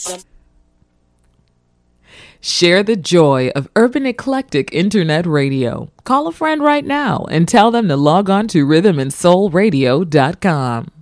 Share the joy of Urban Eclectic Internet Radio. Call a friend right now and tell them to log on to rhythmandsoulradio.com.